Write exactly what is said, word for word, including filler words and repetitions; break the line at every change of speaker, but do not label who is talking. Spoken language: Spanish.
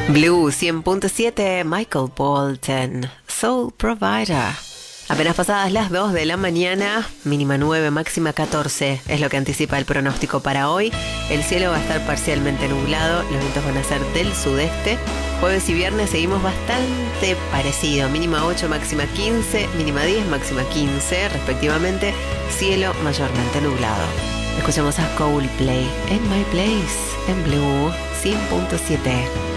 Blue cien punto siete, Michael Bolton, Soul Provider. Apenas pasadas las dos de la mañana, mínima nueve, máxima catorce, es lo que anticipa el pronóstico para hoy. El cielo va a estar parcialmente nublado, los vientos van a ser del sudeste. Jueves y viernes seguimos bastante parecido, mínima ocho, máxima quince, mínima diez, máxima quince, respectivamente, cielo mayormente nublado. Escuchamos a Coldplay, En My Place, en Blue cien punto siete.